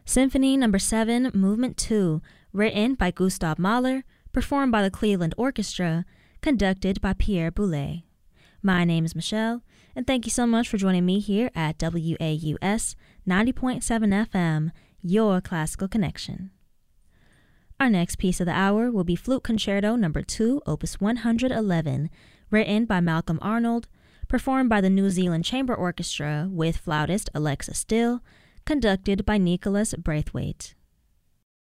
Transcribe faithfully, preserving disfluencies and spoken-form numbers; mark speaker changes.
Speaker 1: Symphony Number seven, Movement two, written by Gustav Mahler, performed by the Cleveland Orchestra, conducted by Pierre Boulez. My name is Michelle, and thank you so much for joining me here at W A U S ninety point seven F M, your classical connection. Our next piece of the hour will be Flute Concerto Number two, Opus one hundred eleven, written by Malcolm Arnold, performed by the New Zealand Chamber Orchestra with flautist Alexa Still, conducted by Nicholas Braithwaite.